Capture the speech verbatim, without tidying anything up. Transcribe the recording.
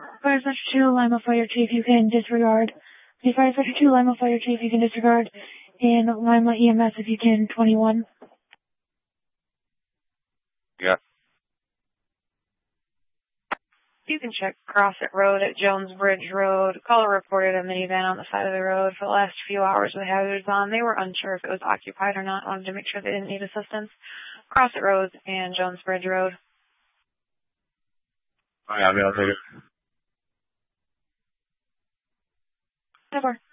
Fire Sector two, Lima Fire Chief, you can disregard. The Fire Sector two, Lima Fire Chief, you can disregard. And Lima E M S, if you can, twenty-one. Yeah. You can check Crossett Road at Jones Bridge Road. Caller reported a minivan on the side of the road for the last few hours with hazards on. They were unsure if it was occupied or not. Wanted to make sure they didn't need assistance. Crossett Road and Jones Bridge Road. Oh, yeah, I'll take it. Never.